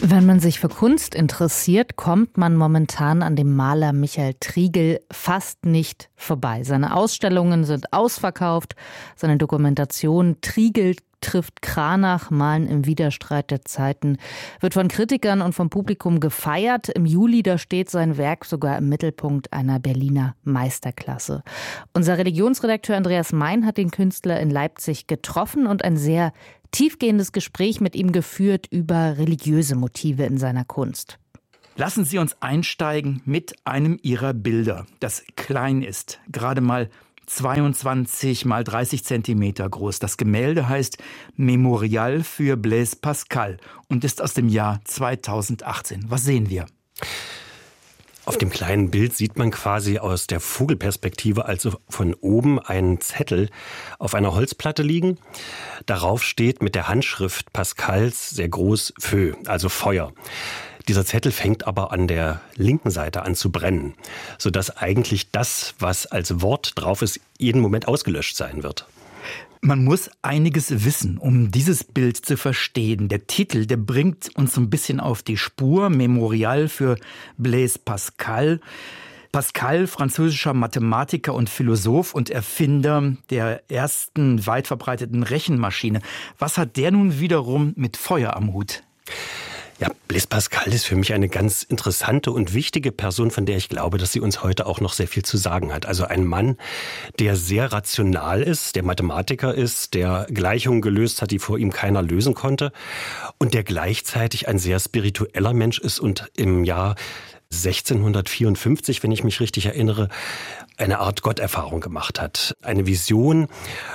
Wenn man sich für Kunst interessiert, kommt man momentan an dem Maler Michael Triegel fast nicht vorbei. Seine Ausstellungen sind ausverkauft, seine Dokumentation Triegel trifft Cranach, Malen im Widerstreit der Zeiten, wird von Kritikern und vom Publikum gefeiert. Im Juli, da steht sein Werk sogar im Mittelpunkt einer Berliner Meisterklasse. Unser Religionsredakteur Andreas Mein hat den Künstler in Leipzig getroffen und ein sehr tiefgehendes Gespräch mit ihm geführt über religiöse Motive in seiner Kunst. Lassen Sie uns einsteigen mit einem Ihrer Bilder, das klein ist, gerade mal 22 mal 30 Zentimeter groß. Das Gemälde heißt Memorial für Blaise Pascal und ist aus dem Jahr 2018. Was sehen wir? Auf dem kleinen Bild sieht man quasi aus der Vogelperspektive, also von oben, einen Zettel auf einer Holzplatte liegen. Darauf steht mit der Handschrift Pascals sehr groß Feu, also Feuer. Dieser Zettel fängt aber an der linken Seite an zu brennen, sodass eigentlich das, was als Wort drauf ist, jeden Moment ausgelöscht sein wird. Man muss einiges wissen, um dieses Bild zu verstehen. Der Titel, der bringt uns so ein bisschen auf die Spur. Memorial für Blaise Pascal. Pascal, französischer Mathematiker und Philosoph und Erfinder der ersten weit verbreiteten Rechenmaschine. Was hat der nun wiederum mit Feuer am Hut? Ja, Blaise Pascal ist für mich eine ganz interessante und wichtige Person, von der ich glaube, dass sie uns heute auch noch sehr viel zu sagen hat. Also ein Mann, der sehr rational ist, der Mathematiker ist, der Gleichungen gelöst hat, die vor ihm keiner lösen konnte und der gleichzeitig ein sehr spiritueller Mensch ist und im Jahr 1654, wenn ich mich richtig erinnere, eine Art Gotterfahrung gemacht hat. Eine Vision.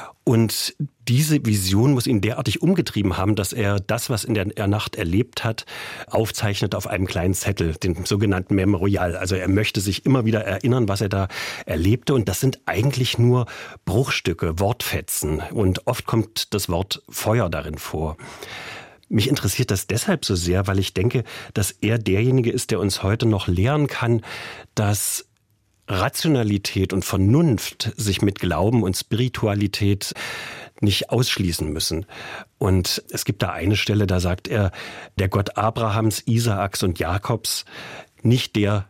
Und diese Vision muss ihn derartig umgetrieben haben, dass er das, was in der Nacht erlebt hat, aufzeichnet auf einem kleinen Zettel, den sogenannten Memorial. Also er möchte sich immer wieder erinnern, was er da erlebte. Und das sind eigentlich nur Bruchstücke, Wortfetzen. Und oft kommt das Wort Feuer darin vor. Mich interessiert das deshalb so sehr, weil ich denke, dass er derjenige ist, der uns heute noch lehren kann, dass Rationalität und Vernunft sich mit Glauben und Spiritualität nicht ausschließen müssen. Und es gibt da eine Stelle, da sagt er, der Gott Abrahams, Isaaks und Jakobs, nicht der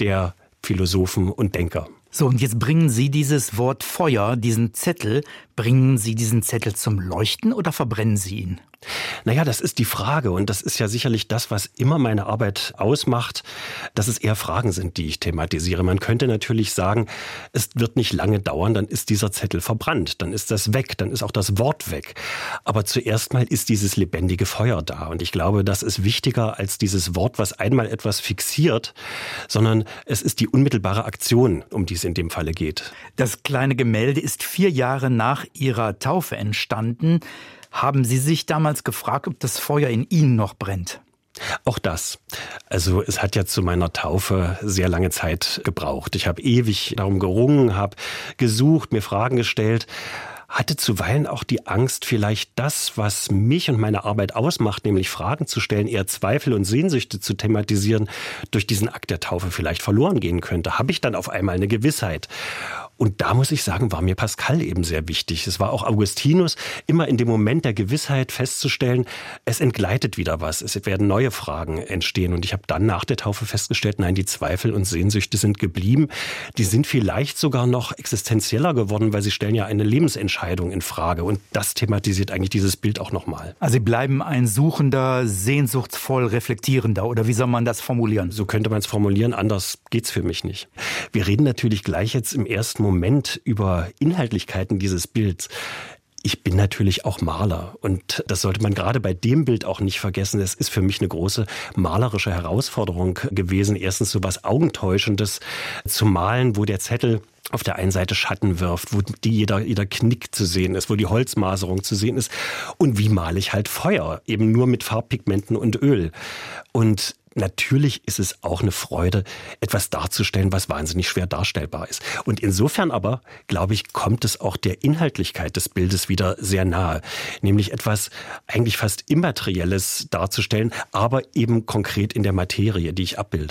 Philosophen und Denker. So, und jetzt bringen Sie dieses Wort Feuer, diesen Zettel, bringen Sie diesen Zettel zum Leuchten oder verbrennen Sie ihn? Naja, das ist die Frage und das ist ja sicherlich das, was immer meine Arbeit ausmacht, dass es eher Fragen sind, die ich thematisiere. Man könnte natürlich sagen, es wird nicht lange dauern, dann ist dieser Zettel verbrannt, dann ist das weg, dann ist auch das Wort weg. Aber zuerst mal ist dieses lebendige Feuer da und ich glaube, das ist wichtiger als dieses Wort, was einmal etwas fixiert, sondern es ist die unmittelbare Aktion, um die es in dem Falle geht. Das kleine Gemälde ist 4 Jahre nach Ihrer Taufe entstanden. Haben Sie sich damals gefragt, ob das Feuer in Ihnen noch brennt? Auch das. Also es hat ja zu meiner Taufe sehr lange Zeit gebraucht. Ich habe ewig darum gerungen, habe gesucht, mir Fragen gestellt, hatte zuweilen auch die Angst, vielleicht das, was mich und meine Arbeit ausmacht, nämlich Fragen zu stellen, eher Zweifel und Sehnsüchte zu thematisieren, durch diesen Akt der Taufe vielleicht verloren gehen könnte. Habe ich dann auf einmal eine Gewissheit? Und da muss ich sagen, war mir Pascal eben sehr wichtig. Es war auch Augustinus, immer in dem Moment der Gewissheit festzustellen, es entgleitet wieder was, es werden neue Fragen entstehen. Und ich habe dann nach der Taufe festgestellt, nein, die Zweifel und Sehnsüchte sind geblieben. Die sind vielleicht sogar noch existenzieller geworden, weil sie stellen ja eine Lebensentscheidung in Frage. Und das thematisiert eigentlich dieses Bild auch nochmal. Also Sie bleiben ein suchender, sehnsuchtsvoll reflektierender, oder wie soll man das formulieren? So könnte man es formulieren, anders geht's für mich nicht. Wir reden natürlich gleich jetzt im ersten Moment über Inhaltlichkeiten dieses Bilds. Ich bin natürlich auch Maler und das sollte man gerade bei dem Bild auch nicht vergessen. Es ist für mich eine große malerische Herausforderung gewesen. Erstens so was Augentäuschendes zu malen, wo der Zettel auf der einen Seite Schatten wirft, wo jeder Knick zu sehen ist, wo die Holzmaserung zu sehen ist. Und wie male ich halt Feuer? Eben nur mit Farbpigmenten und Öl. Und natürlich ist es auch eine Freude, etwas darzustellen, was wahnsinnig schwer darstellbar ist. Und insofern aber, glaube ich, kommt es auch der Inhaltlichkeit des Bildes wieder sehr nahe. Nämlich etwas eigentlich fast Immaterielles darzustellen, aber eben konkret in der Materie, die ich abbilde.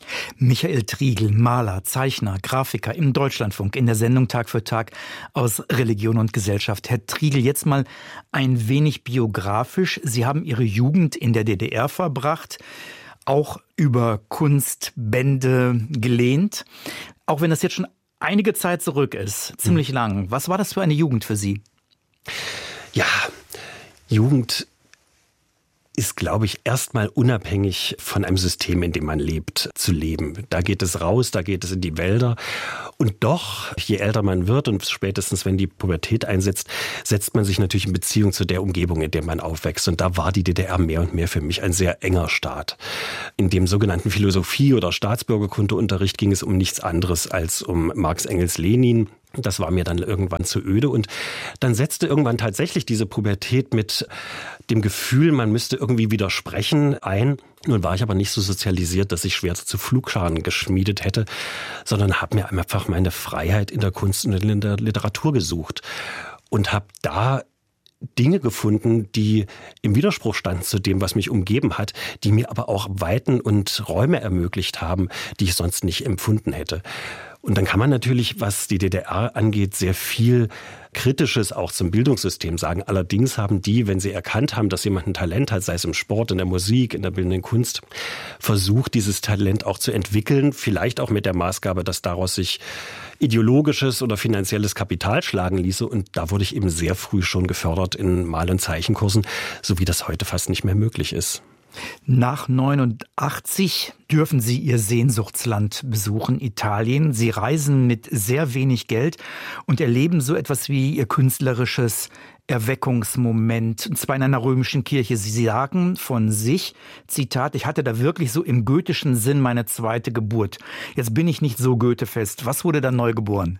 Michael Triegel, Maler, Zeichner, Grafiker im Deutschlandfunk in der Sendung Tag für Tag aus Religion und Gesellschaft. Herr Triegel, jetzt mal ein wenig biografisch. Sie haben Ihre Jugend in der DDR verbracht, auch über Kunstbände gelehnt. Auch wenn das jetzt schon einige Zeit zurück ist, ziemlich lang. Was war das für eine Jugend für Sie? Ja, Jugend ist, glaube ich, erstmal unabhängig von einem System, in dem man lebt, zu leben. Da geht es raus, da geht es in die Wälder. Und doch, je älter man wird und spätestens, wenn die Pubertät einsetzt, setzt man sich natürlich in Beziehung zu der Umgebung, in der man aufwächst. Und da war die DDR mehr und mehr für mich ein sehr enger Staat. In dem sogenannten Philosophie- oder Staatsbürgerkundeunterricht ging es um nichts anderes als um Marx, Engels, Lenin. Das war mir dann irgendwann zu öde und dann setzte irgendwann tatsächlich diese Pubertät mit dem Gefühl, man müsste irgendwie widersprechen ein. Nun war ich aber nicht so sozialisiert, dass ich Schwerter zu Pflugscharen geschmiedet hätte, sondern habe mir einfach meine Freiheit in der Kunst und in der Literatur gesucht und habe da Dinge gefunden, die im Widerspruch standen zu dem, was mich umgeben hat, die mir aber auch Weiten und Räume ermöglicht haben, die ich sonst nicht empfunden hätte. Und dann kann man natürlich, was die DDR angeht, sehr viel Kritisches auch zum Bildungssystem sagen. Allerdings haben die, wenn sie erkannt haben, dass jemand ein Talent hat, sei es im Sport, in der Musik, in der bildenden Kunst, versucht, dieses Talent auch zu entwickeln. Vielleicht auch mit der Maßgabe, dass daraus sich ideologisches oder finanzielles Kapital schlagen ließe. Und da wurde ich eben sehr früh schon gefördert in Mal- und Zeichenkursen, so wie das heute fast nicht mehr möglich ist. Nach 89 dürfen Sie Ihr Sehnsuchtsland besuchen, Italien. Sie reisen mit sehr wenig Geld und erleben so etwas wie Ihr künstlerisches Erweckungsmoment, und zwar in einer römischen Kirche. Sie sagen von sich, Zitat, ich hatte da wirklich so im goethischen Sinn meine zweite Geburt. Jetzt bin ich nicht so goethefest. Was wurde da neu geboren?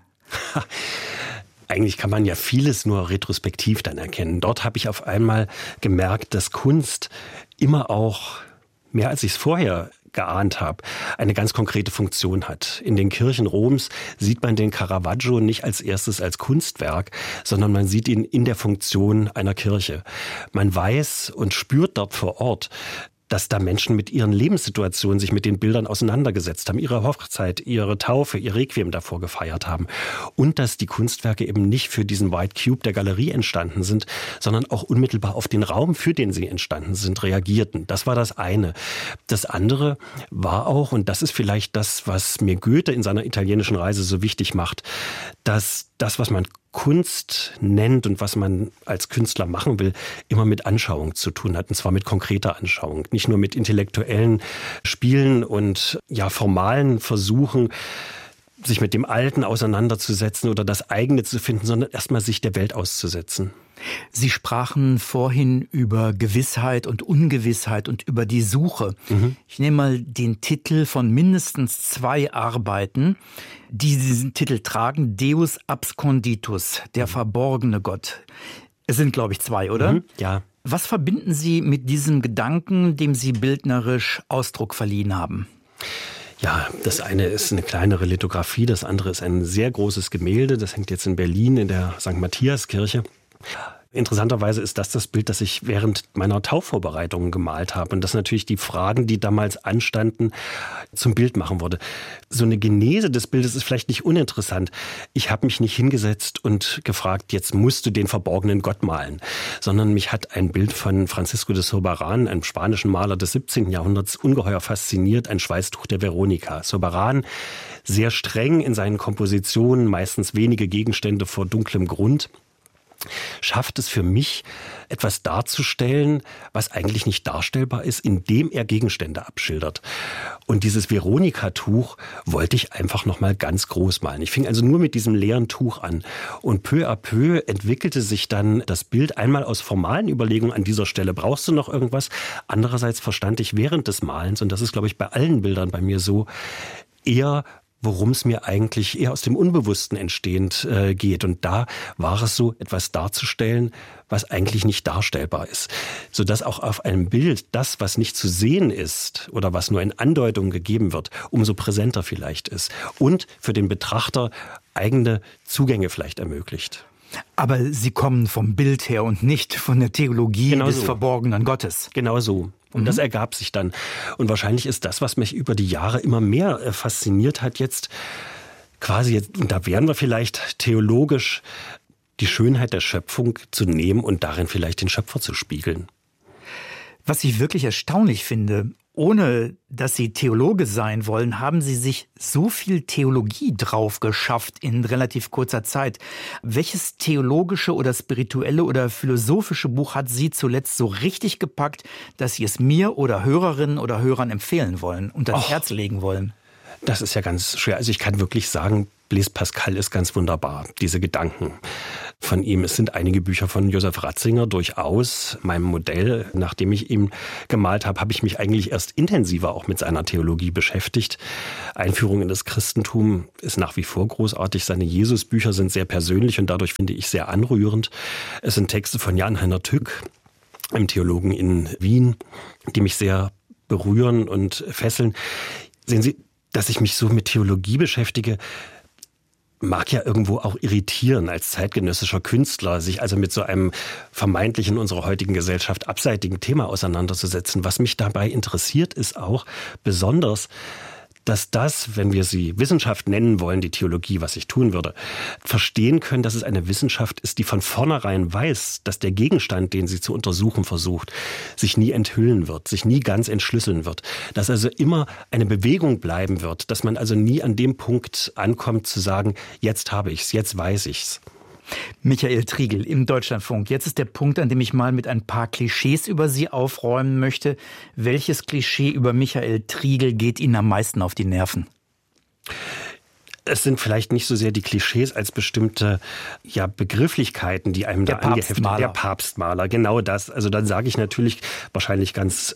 Eigentlich kann man ja vieles nur retrospektiv dann erkennen. Dort habe ich auf einmal gemerkt, dass Kunst immer auch, mehr als ich es vorher geahnt habe, eine ganz konkrete Funktion hat. In den Kirchen Roms sieht man den Caravaggio nicht als erstes als Kunstwerk, sondern man sieht ihn in der Funktion einer Kirche. Man weiß und spürt dort vor Ort, dass da Menschen mit ihren Lebenssituationen sich mit den Bildern auseinandergesetzt haben, ihre Hochzeit, ihre Taufe, ihr Requiem davor gefeiert haben. Und dass die Kunstwerke eben nicht für diesen White Cube der Galerie entstanden sind, sondern auch unmittelbar auf den Raum, für den sie entstanden sind, reagierten. Das war das eine. Das andere war auch, und das ist vielleicht das, was mir Goethe in seiner italienischen Reise so wichtig macht, dass das, was man Kunst nennt und was man als Künstler machen will, immer mit Anschauung zu tun hat, und zwar mit konkreter Anschauung. Nicht nur mit intellektuellen Spielen und formalen Versuchen, sich mit dem Alten auseinanderzusetzen oder das eigene zu finden, sondern erstmal sich der Welt auszusetzen. Sie sprachen vorhin über Gewissheit und Ungewissheit und über die Suche. Ich nehme mal den Titel von mindestens 2 Arbeiten, die diesen Titel tragen, Deus absconditus, der verborgene Gott. Es sind, glaube ich, 2, oder? Ja. Was verbinden Sie mit diesem Gedanken, dem Sie bildnerisch Ausdruck verliehen haben? Ja, das eine ist eine kleinere Lithografie, das andere ist ein sehr großes Gemälde. Das hängt jetzt in Berlin in der St. Matthias-Kirche. Interessanterweise ist das Bild, das ich während meiner Taufvorbereitungen gemalt habe. Und das natürlich die Fragen, die damals anstanden, zum Bild machen wurde. So eine Genese des Bildes ist vielleicht nicht uninteressant. Ich habe mich nicht hingesetzt und gefragt, jetzt musst du den verborgenen Gott malen. Sondern mich hat ein Bild von Francisco de Zurbarán, einem spanischen Maler des 17. Jahrhunderts, ungeheuer fasziniert. Ein Schweißtuch der Veronika. Zurbarán, sehr streng in seinen Kompositionen, meistens wenige Gegenstände vor dunklem Grund, schafft es für mich, etwas darzustellen, was eigentlich nicht darstellbar ist, indem er Gegenstände abschildert. Und dieses Veronika-Tuch wollte ich einfach nochmal ganz groß malen. Ich fing also nur mit diesem leeren Tuch an. Und peu à peu entwickelte sich dann das Bild einmal aus formalen Überlegungen, an dieser Stelle brauchst du noch irgendwas. Andererseits verstand ich während des Malens, und das ist, glaube ich, bei allen Bildern bei mir so, eher worum es mir eigentlich eher aus dem Unbewussten entstehend geht. Und da war es so, etwas darzustellen, was eigentlich nicht darstellbar ist. Sodass auch auf einem Bild das, was nicht zu sehen ist oder was nur in Andeutungen gegeben wird, umso präsenter vielleicht ist. Und für den Betrachter eigene Zugänge vielleicht ermöglicht. Aber sie kommen vom Bild her und nicht von der Theologie des verborgenen Gottes. Genau so. Und das ergab sich dann. Und wahrscheinlich ist das, was mich über die Jahre immer mehr fasziniert hat, jetzt, und da wären wir vielleicht theologisch, die Schönheit der Schöpfung zu nehmen und darin vielleicht den Schöpfer zu spiegeln. Was ich wirklich erstaunlich finde, ohne dass Sie Theologe sein wollen, haben Sie sich so viel Theologie drauf geschafft in relativ kurzer Zeit. Welches theologische oder spirituelle oder philosophische Buch hat Sie zuletzt so richtig gepackt, dass Sie es mir oder Hörerinnen oder Hörern empfehlen wollen und ans Herz legen wollen? Das ist ja ganz schwer. Also ich kann wirklich sagen, Blaise Pascal ist ganz wunderbar, diese Gedanken von ihm. Es sind einige Bücher von Josef Ratzinger durchaus. Meinem Modell, nachdem ich ihn gemalt habe, habe ich mich eigentlich erst intensiver auch mit seiner Theologie beschäftigt. Einführung in das Christentum ist nach wie vor großartig. Seine Jesusbücher sind sehr persönlich und dadurch finde ich sehr anrührend. Es sind Texte von Jan-Heiner Tück, einem Theologen in Wien, die mich sehr berühren und fesseln. Sehen Sie, dass ich mich so mit Theologie beschäftige, mag ja irgendwo auch irritieren als zeitgenössischer Künstler, sich also mit so einem vermeintlich in unserer heutigen Gesellschaft abseitigen Thema auseinanderzusetzen. Was mich dabei interessiert, ist auch besonders, dass das, wenn wir sie Wissenschaft nennen wollen, die Theologie, was ich tun würde, verstehen können, dass es eine Wissenschaft ist, die von vornherein weiß, dass der Gegenstand, den sie zu untersuchen versucht, sich nie enthüllen wird, sich nie ganz entschlüsseln wird. Dass also immer eine Bewegung bleiben wird, dass man also nie an dem Punkt ankommt zu sagen, jetzt habe ich's, jetzt weiß ich's. Michael Triegel im Deutschlandfunk. Jetzt ist der Punkt, an dem ich mal mit ein paar Klischees über Sie aufräumen möchte. Welches Klischee über Michael Triegel geht Ihnen am meisten auf die Nerven? Es sind vielleicht nicht so sehr die Klischees als bestimmte Begrifflichkeiten, die einem da angeheftet werden. Der Papstmaler, genau das. Also dann sage ich natürlich wahrscheinlich ganz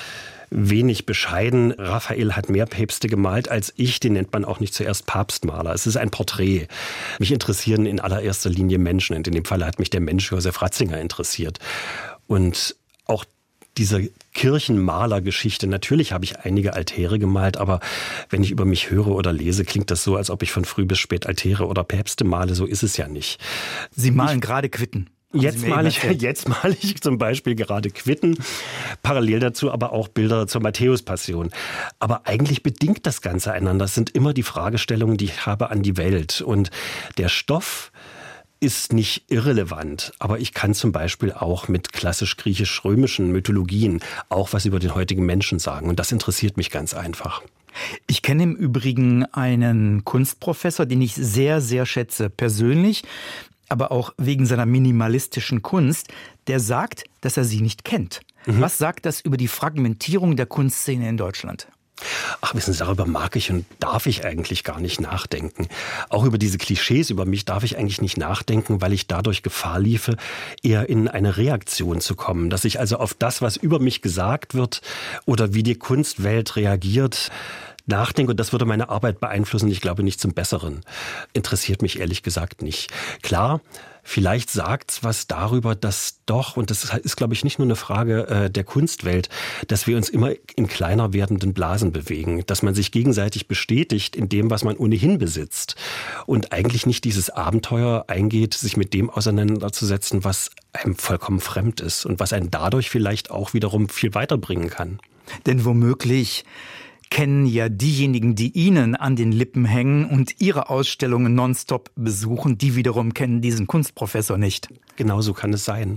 wenig bescheiden. Raphael hat mehr Päpste gemalt als ich. Den nennt man auch nicht zuerst Papstmaler. Es ist ein Porträt. Mich interessieren in allererster Linie Menschen. Und in dem Fall hat mich der Mensch Josef Ratzinger interessiert. Und auch diese Kirchenmalergeschichte. Natürlich habe ich einige Altäre gemalt, aber wenn ich über mich höre oder lese, klingt das so, als ob ich von früh bis spät Altäre oder Päpste male. So ist es ja nicht. Sie malen gerade Quitten. Jetzt male ich zum Beispiel gerade Quitten, parallel dazu aber auch Bilder zur Matthäus-Passion. Aber eigentlich bedingt das Ganze einander. Das sind immer die Fragestellungen, die ich habe an die Welt. Und der Stoff ist nicht irrelevant, aber ich kann zum Beispiel auch mit klassisch griechisch-römischen Mythologien auch was über den heutigen Menschen sagen. Und das interessiert mich ganz einfach. Ich kenne im Übrigen einen Kunstprofessor, den ich sehr, sehr schätze, persönlich, aber auch wegen seiner minimalistischen Kunst, der sagt, dass er sie nicht kennt. Was sagt das über die Fragmentierung der Kunstszene in Deutschland? Ach, wissen Sie, darüber mag ich und darf ich eigentlich gar nicht nachdenken. Auch über diese Klischees über mich darf ich eigentlich nicht nachdenken, weil ich dadurch Gefahr liefe, eher in eine Reaktion zu kommen. Dass ich also auf das, was über mich gesagt wird oder wie die Kunstwelt reagiert, nachdenke, und das würde meine Arbeit beeinflussen. Ich glaube nicht zum Besseren. Interessiert mich ehrlich gesagt nicht. Klar, vielleicht sagt's was darüber, dass doch, und das ist, glaube ich, nicht nur eine Frage der Kunstwelt, dass wir uns immer in kleiner werdenden Blasen bewegen, dass man sich gegenseitig bestätigt in dem, was man ohnehin besitzt und eigentlich nicht dieses Abenteuer eingeht, sich mit dem auseinanderzusetzen, was einem vollkommen fremd ist und was einen dadurch vielleicht auch wiederum viel weiterbringen kann. Denn womöglich kennen ja diejenigen, die Ihnen an den Lippen hängen und Ihre Ausstellungen nonstop besuchen, die wiederum kennen diesen Kunstprofessor nicht. Genau so kann es sein.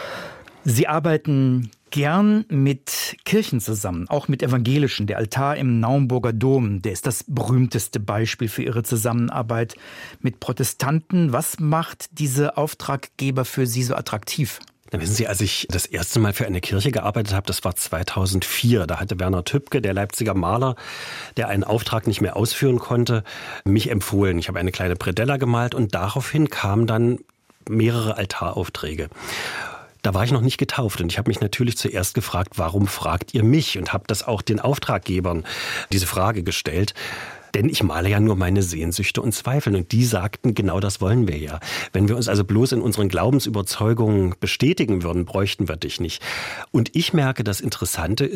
Sie arbeiten gern mit Kirchen zusammen, auch mit evangelischen. Der Altar im Naumburger Dom, der ist das berühmteste Beispiel für Ihre Zusammenarbeit mit Protestanten. Was macht diese Auftraggeber für Sie so attraktiv? Na, wissen Sie, als ich das erste Mal für eine Kirche gearbeitet habe, das war 2004, da hatte Werner Tübke, der Leipziger Maler, der einen Auftrag nicht mehr ausführen konnte, mich empfohlen. Ich habe eine kleine Predella gemalt und daraufhin kamen dann mehrere Altaraufträge. Da war ich noch nicht getauft und ich habe mich natürlich zuerst gefragt, warum fragt ihr mich? Und habe das auch den Auftraggebern diese Frage gestellt. Denn ich male ja nur meine Sehnsüchte und Zweifel. Und die sagten, genau das wollen wir ja. Wenn wir uns also bloß in unseren Glaubensüberzeugungen bestätigen würden, bräuchten wir dich nicht. Und ich merke, das Interessante ist,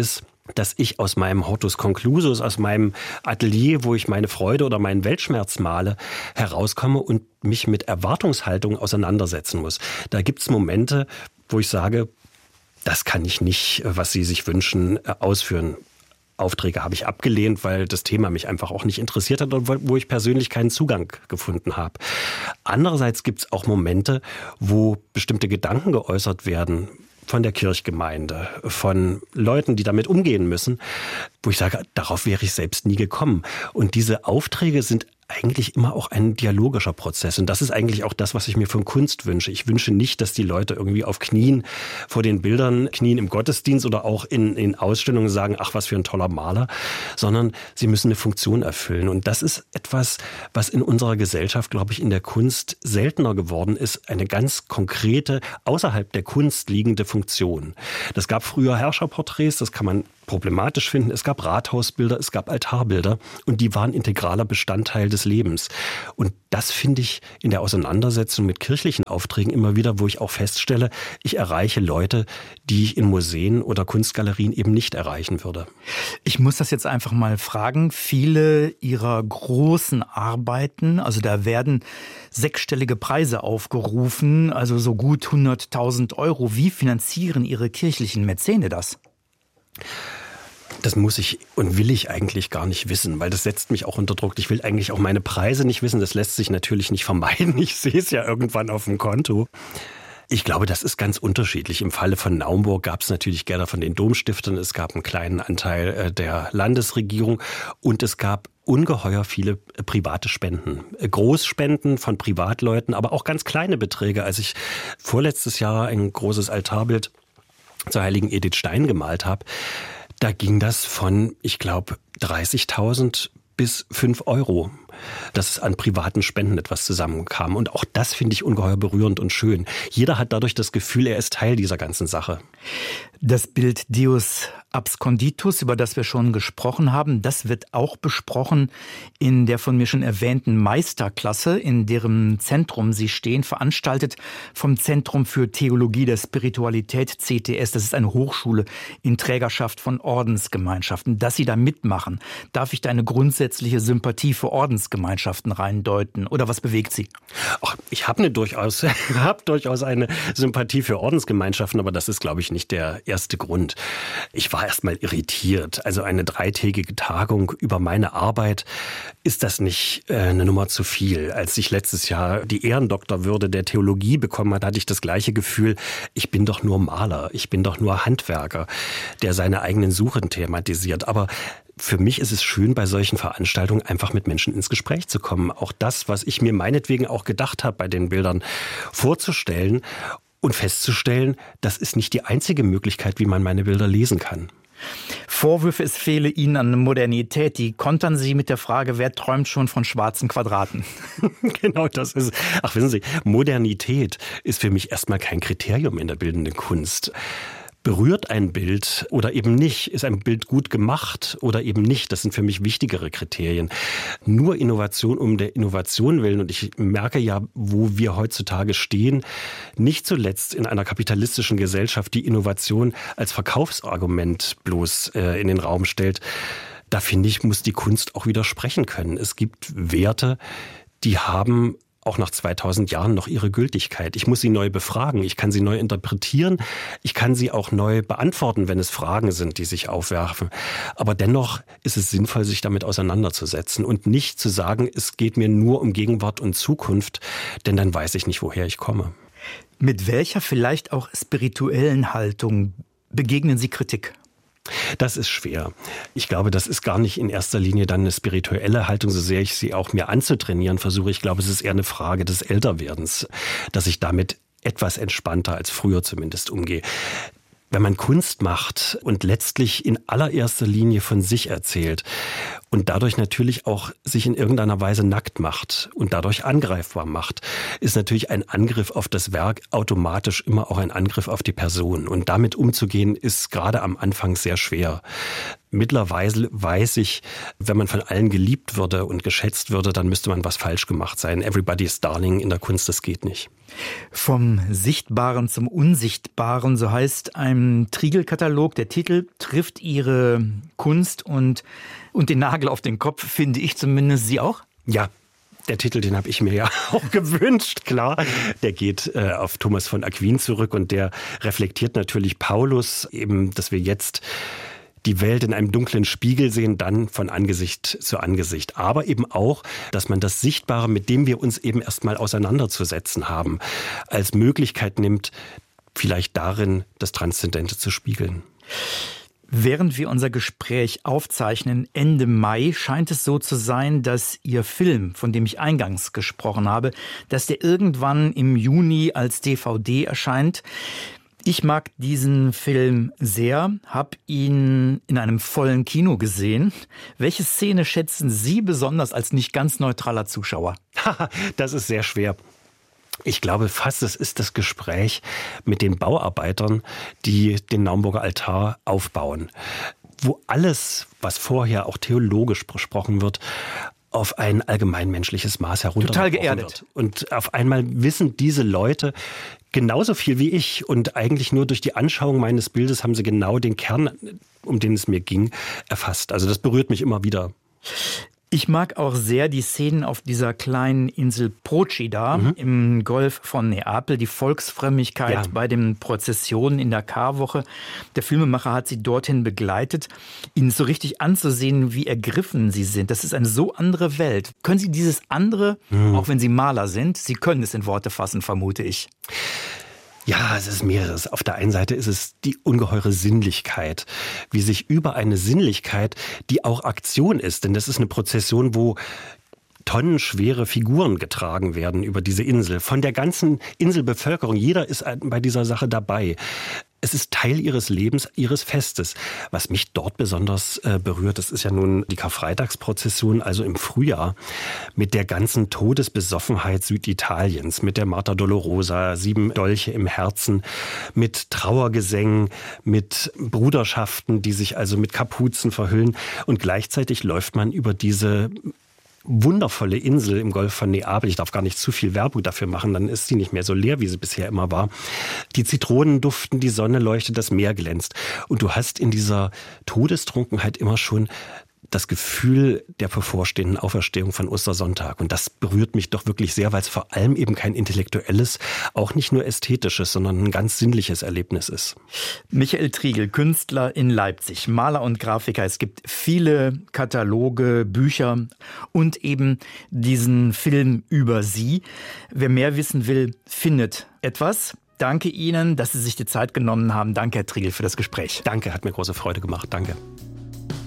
dass ich aus meinem Hortus Conclusus, aus meinem Atelier, wo ich meine Freude oder meinen Weltschmerz male, herauskomme und mich mit Erwartungshaltung auseinandersetzen muss. Da gibt es Momente, wo ich sage, das kann ich nicht, was Sie sich wünschen, ausführen. Aufträge habe ich abgelehnt, weil das Thema mich einfach auch nicht interessiert hat und wo ich persönlich keinen Zugang gefunden habe. Andererseits gibt es auch Momente, wo bestimmte Gedanken geäußert werden von der Kirchgemeinde, von Leuten, die damit umgehen müssen, wo ich sage, darauf wäre ich selbst nie gekommen. Und diese Aufträge sind eigentlich immer auch ein dialogischer Prozess. Und das ist eigentlich auch das, was ich mir von Kunst wünsche. Ich wünsche nicht, dass die Leute irgendwie auf Knien vor den Bildern, knien im Gottesdienst oder auch in Ausstellungen sagen, ach, was für ein toller Maler, sondern sie müssen eine Funktion erfüllen. Und das ist etwas, was in unserer Gesellschaft, glaube ich, in der Kunst seltener geworden ist. Eine ganz konkrete, außerhalb der Kunst liegende Funktion. Das gab früher Herrscherporträts, das kann man problematisch finden. Es gab Rathausbilder, es gab Altarbilder und die waren integraler Bestandteil des Lebens. Und das finde ich in der Auseinandersetzung mit kirchlichen Aufträgen immer wieder, wo ich auch feststelle, ich erreiche Leute, die ich in Museen oder Kunstgalerien eben nicht erreichen würde. Ich muss das jetzt einfach mal fragen. Viele Ihrer großen Arbeiten, also da werden sechsstellige Preise aufgerufen, also so gut 100.000 Euro. Wie finanzieren Ihre kirchlichen Mäzene das? Das muss ich und will ich eigentlich gar nicht wissen, weil das setzt mich auch unter Druck. Ich will eigentlich auch meine Preise nicht wissen. Das lässt sich natürlich nicht vermeiden. Ich sehe es ja irgendwann auf dem Konto. Ich glaube, das ist ganz unterschiedlich. Im Falle von Naumburg gab es natürlich Gelder von den Domstiftern. Es gab einen kleinen Anteil der Landesregierung und es gab ungeheuer viele private Spenden. Großspenden von Privatleuten, aber auch ganz kleine Beträge. Als ich vorletztes Jahr ein großes Altarbild zur heiligen Edith Stein gemalt habe, da ging das von, ich glaube, 30.000 bis 5 Euro, dass es an privaten Spenden etwas zusammenkam. Und auch das finde ich ungeheuer berührend und schön. Jeder hat dadurch das Gefühl, er ist Teil dieser ganzen Sache. Das Bild Deus Absconditus, über das wir schon gesprochen haben, das wird auch besprochen in der von mir schon erwähnten Meisterklasse, in deren Zentrum Sie stehen, veranstaltet vom Zentrum für Theologie der Spiritualität, CTS. Das ist eine Hochschule in Trägerschaft von Ordensgemeinschaften. Dass Sie da mitmachen, darf ich da eine grundsätzliche Sympathie für Ordensgemeinschaften reindeuten? Oder was bewegt Sie? Ach, ich habe durchaus eine Sympathie für Ordensgemeinschaften, aber das ist, glaube ich, nicht der erste Grund. Ich war erst mal irritiert. Also eine 3-tägige Tagung über meine Arbeit, ist das nicht eine Nummer zu viel? Als ich letztes Jahr die Ehrendoktorwürde der Theologie bekommen hatte ich das gleiche Gefühl, ich bin doch nur Maler, ich bin doch nur Handwerker, der seine eigenen Suchen thematisiert. Aber für mich ist es schön, bei solchen Veranstaltungen einfach mit Menschen ins Gespräch zu kommen. Auch das, was ich mir meinetwegen auch gedacht habe, bei den Bildern vorzustellen und festzustellen, das ist nicht die einzige Möglichkeit, wie man meine Bilder lesen kann. Vorwürfe, es fehle Ihnen an Modernität, die kontern Sie mit der Frage, wer träumt schon von schwarzen Quadraten? Genau, das ist, wissen Sie, Modernität ist für mich erstmal kein Kriterium in der bildenden Kunst. Berührt ein Bild oder eben nicht? Ist ein Bild gut gemacht oder eben nicht? Das sind für mich wichtigere Kriterien. Nur Innovation um der Innovation willen. Und ich merke ja, wo wir heutzutage stehen, nicht zuletzt in einer kapitalistischen Gesellschaft, die Innovation als Verkaufsargument bloß in den Raum stellt. Da finde ich, muss die Kunst auch widersprechen können. Es gibt Werte, die haben auch nach 2000 Jahren noch ihre Gültigkeit. Ich muss sie neu befragen, ich kann sie neu interpretieren, ich kann sie auch neu beantworten, wenn es Fragen sind, die sich aufwerfen. Aber dennoch ist es sinnvoll, sich damit auseinanderzusetzen und nicht zu sagen, es geht mir nur um Gegenwart und Zukunft, denn dann weiß ich nicht, woher ich komme. Mit welcher vielleicht auch spirituellen Haltung begegnen Sie Kritik? Das ist schwer. Ich glaube, das ist gar nicht in erster Linie dann eine spirituelle Haltung, so sehr ich sie auch mir anzutrainieren versuche. Ich glaube, es ist eher eine Frage des Älterwerdens, dass ich damit etwas entspannter als früher zumindest umgehe. Wenn man Kunst macht und letztlich in allererster Linie von sich erzählt und dadurch natürlich auch sich in irgendeiner Weise nackt macht und dadurch angreifbar macht, ist natürlich ein Angriff auf das Werk automatisch immer auch ein Angriff auf die Person. Und damit umzugehen ist gerade am Anfang sehr schwer. Mittlerweile weiß ich, wenn man von allen geliebt würde und geschätzt würde, dann müsste man was falsch gemacht sein. Everybody's Darling in der Kunst, das geht nicht. Vom Sichtbaren zum Unsichtbaren, so heißt ein Trigl-Katalog. Der Titel trifft Ihre Kunst und den Nagel auf den Kopf, finde ich zumindest. Sie auch? Ja. Der Titel, den habe ich mir ja auch gewünscht, klar. Der geht auf Thomas von Aquin zurück und der reflektiert natürlich Paulus, eben, dass wir jetzt die Welt in einem dunklen Spiegel sehen, dann von Angesicht zu Angesicht. Aber eben auch, dass man das Sichtbare, mit dem wir uns eben erstmal auseinanderzusetzen haben, als Möglichkeit nimmt, vielleicht darin das Transzendente zu spiegeln. Während wir unser Gespräch aufzeichnen, Ende Mai, scheint es so zu sein, dass Ihr Film, von dem ich eingangs gesprochen habe, dass der irgendwann im Juni als DVD erscheint. Ich mag diesen Film sehr, habe ihn in einem vollen Kino gesehen. Welche Szene schätzen Sie besonders als nicht ganz neutraler Zuschauer? Das ist sehr schwer. Ich glaube fast, es ist das Gespräch mit den Bauarbeitern, die den Naumburger Altar aufbauen, wo alles, was vorher auch theologisch besprochen wird, auf ein allgemeinmenschliches Maß heruntergebrochen total geerdet wird. Und auf einmal wissen diese Leute genauso viel wie ich und eigentlich nur durch die Anschauung meines Bildes haben sie genau den Kern, um den es mir ging, erfasst. Also das berührt mich immer wieder. Ich mag auch sehr die Szenen auf dieser kleinen Insel Procida im Golf von Neapel, die Volksfrömmigkeit bei den Prozessionen in der Karwoche. Der Filmemacher hat sie dorthin begleitet, ihnen so richtig anzusehen, wie ergriffen sie sind. Das ist eine so andere Welt. Können Sie dieses andere, auch wenn Sie Maler sind, Sie können es in Worte fassen, vermute ich. Ja, es ist mehreres. Auf der einen Seite ist es die ungeheure Sinnlichkeit, wie sich über eine Sinnlichkeit, die auch Aktion ist, denn das ist eine Prozession, wo tonnenschwere Figuren getragen werden über diese Insel. Von der ganzen Inselbevölkerung, jeder ist bei dieser Sache dabei. Es ist Teil ihres Lebens, ihres Festes. Was mich dort besonders berührt, das ist ja nun die Karfreitagsprozession, also im Frühjahr, mit der ganzen Todesbesoffenheit Süditaliens, mit der Marta Dolorosa, 7 Dolche im Herzen, mit Trauergesängen, mit Bruderschaften, die sich also mit Kapuzen verhüllen. Und gleichzeitig läuft man über diese wundervolle Insel im Golf von Neapel. Ich darf gar nicht zu viel Werbung dafür machen, dann ist sie nicht mehr so leer, wie sie bisher immer war. Die Zitronen duften, die Sonne leuchtet, das Meer glänzt. Und du hast in dieser Todestrunkenheit immer schon das Gefühl der bevorstehenden Auferstehung von Ostersonntag. Und das berührt mich doch wirklich sehr, weil es vor allem eben kein intellektuelles, auch nicht nur ästhetisches, sondern ein ganz sinnliches Erlebnis ist. Michael Trigl, Künstler in Leipzig, Maler und Grafiker. Es gibt viele Kataloge, Bücher und eben diesen Film über Sie. Wer mehr wissen will, findet etwas. Danke Ihnen, dass Sie sich die Zeit genommen haben. Danke, Herr Trigl, für das Gespräch. Danke, hat mir große Freude gemacht. Danke.